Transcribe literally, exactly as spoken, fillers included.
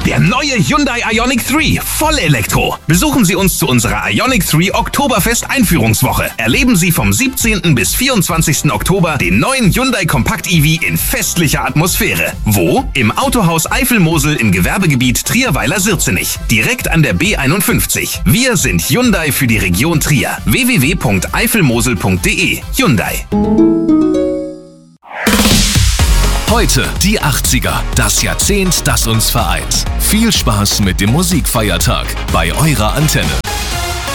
Der neue Hyundai Ioniq drei, Vollelektro. Besuchen Sie uns zu unserer Ioniq drei Oktoberfest Einführungswoche. Erleben Sie vom siebzehnten bis vierundzwanzigsten Oktober den neuen Hyundai Kompakt-E V in festlicher Atmosphäre. Wo? Im Autohaus Eifelmosel im Gewerbegebiet Trierweiler-Sirzenich. Direkt an der B einundfünfzig. Wir sind Hyundai für die Region Trier. w w w punkt eifelmosel punkt de. Hyundai. Heute die achtziger, das Jahrzehnt, das uns vereint. Viel Spaß mit dem Musikfeiertag bei eurer Antenne.